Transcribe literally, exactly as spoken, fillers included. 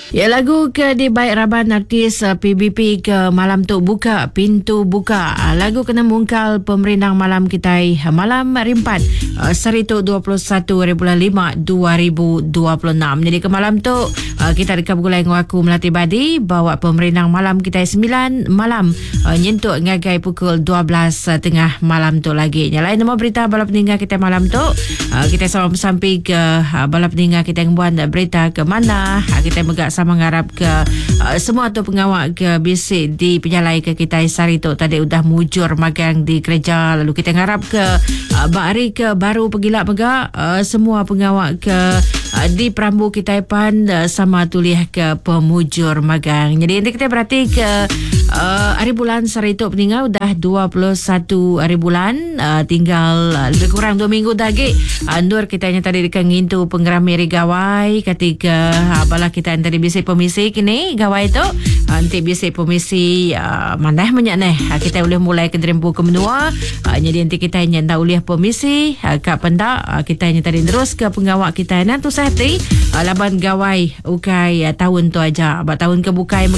Ya, lagu ke di Baik Raban artis uh, P B P ke malam tu buka pintu buka. Uh, lagu kena mungkal pemerintah malam kita uh, malam rimpat uh, Sarito dua puluh satu bulan lima dua ribu dua puluh enam. Jadi ke malam tu uh, kita dekat bergulai dengan aku Melati Badi bawa pemerintah malam kita sembilan malam uh, nyentuk ngagai pukul dua belas uh, tengah malam tu lagi. Yang lain nama berita bala peninggal kita malam tu uh, kita sama sampai ke uh, bala peninggal kita yang buat berita ke mana uh, kita megak sama ngarap ke uh, semua tu pengawal ke bisik di penyalai ke kita Sarito tadi udah mujur magang di gereja. Lalu kita ngarap ke uh, Bakri ke baru pergilak megak uh, semua pengawal ke uh, di Perambu kita pan uh, sama tulis ke pemujur magang. Jadi nanti kita berarti ke uh, hari bulan Sarito peninggal udah dua puluh satu hari bulan uh, tinggal uh, lebih kurang dua minggu lagi. Uh, Nur kita yang tadi dekat ngintu penggerami gawai ketika uh, bala kita yang tadi bisik pemisi kini gawai tu uh, nanti bisik pemisi uh, mandah banyak neh uh, kita boleh mulai ke derempu ke menua uh, jadi nanti kita yang tak boleh pemisi uh, kat pendak uh, kita yang tadi terus ke pengawak kita nanti sehati uh, laban gawai ukai uh, tahun tu aja abang tahun ke bukai